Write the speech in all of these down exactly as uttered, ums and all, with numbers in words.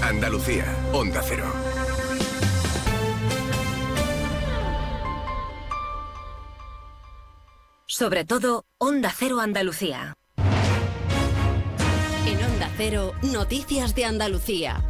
Andalucía, Onda Cero. Sobre todo, Onda Cero Andalucía. En Onda Cero, Noticias de Andalucía.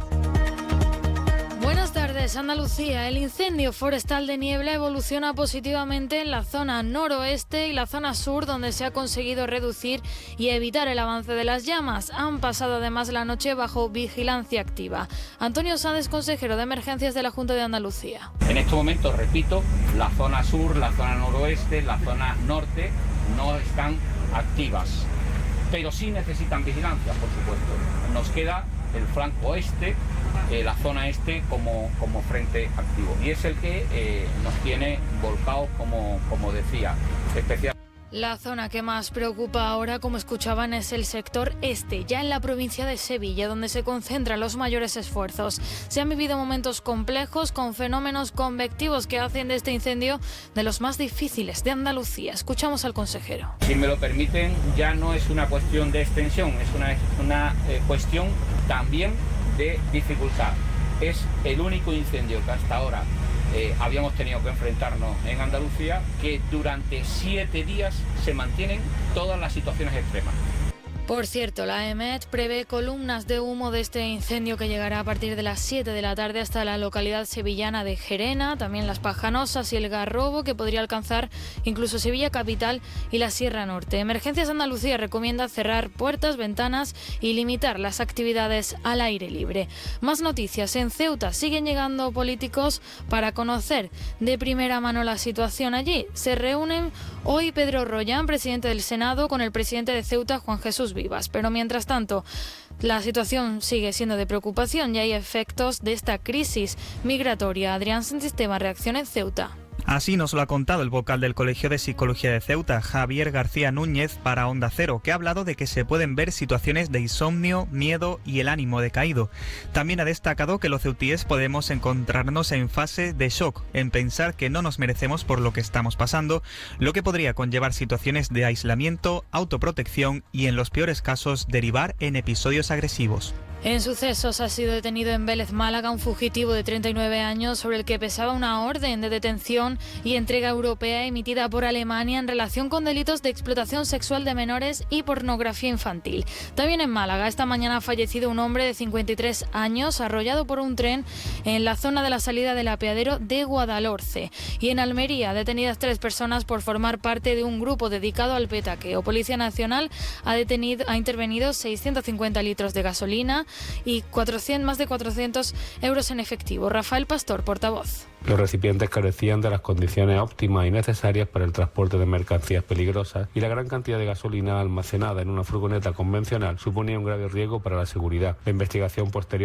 Buenas tardes, Andalucía. El incendio forestal de Niebla evoluciona positivamente en la zona noroeste y la zona sur, donde se ha conseguido reducir y evitar el avance de las llamas. Han pasado además la noche bajo vigilancia activa. Antonio Sáenz, consejero de Emergencias de la Junta de Andalucía. En estos momentos, repito, la zona sur, la zona noroeste, la zona norte no están activas, pero sí necesitan vigilancia, por supuesto. Nos queda el flanco oeste, eh, la zona este como, como frente activo, y es el que eh, nos tiene volcados, como, como decía, especial. La zona que más preocupa ahora, como escuchaban, es el sector este, ya en la provincia de Sevilla, donde se concentran los mayores esfuerzos. Se han vivido momentos complejos con fenómenos convectivos que hacen de este incendio de los más difíciles de Andalucía. Escuchamos al consejero. Si me lo permiten, ya no es una cuestión de extensión, es una, una eh, cuestión también de dificultad. Es el único incendio que hasta ahora Eh, habíamos tenido que enfrentarnos en Andalucía, que durante siete días se mantienen todas las situaciones extremas. Por cierto, la E M E T prevé columnas de humo de este incendio que llegará a partir de las siete de la tarde hasta la localidad sevillana de Gerena, también Las Pajanosas y el Garrobo, que podría alcanzar incluso Sevilla capital y la Sierra Norte. Emergencias Andalucía recomienda cerrar puertas, ventanas y limitar las actividades al aire libre. Más noticias. En Ceuta siguen llegando políticos para conocer de primera mano la situación allí. Se reúnen hoy Pedro Rollán, presidente del Senado, con el presidente de Ceuta, Juan Jesús Vivas. Pero mientras tanto, la situación sigue siendo de preocupación y hay efectos de esta crisis migratoria. Adrián Santistema, reacciona en Ceuta. Así nos lo ha contado el vocal del Colegio de Psicología de Ceuta, Javier García Núñez, para Onda Cero, que ha hablado de que se pueden ver situaciones de insomnio, miedo y el ánimo decaído. También ha destacado que los ceutíes podemos encontrarnos en fase de shock, en pensar que no nos merecemos por lo que estamos pasando, lo que podría conllevar situaciones de aislamiento, autoprotección y, en los peores casos, derivar en episodios agresivos. En sucesos ha sido detenido en Vélez, Málaga, un fugitivo de treinta y nueve años sobre el que pesaba una orden de detención y entrega europea emitida por Alemania en relación con delitos de explotación sexual de menores y pornografía infantil. También en Málaga, esta mañana ha fallecido un hombre de cincuenta y tres años arrollado por un tren en la zona de la salida del apeadero de Guadalhorce. Y en Almería, detenidas tres personas por formar parte de un grupo dedicado al petaqueo. Policía Nacional ha detenido, ha intervenido seiscientos cincuenta litros de gasolina y cuatrocientos, más de cuatrocientos euros en efectivo. Rafael Pastor, portavoz. Los recipientes carecían de las condiciones óptimas y necesarias para el transporte de mercancías peligrosas y la gran cantidad de gasolina almacenada en una furgoneta convencional suponía un grave riesgo para la seguridad. La investigación posterior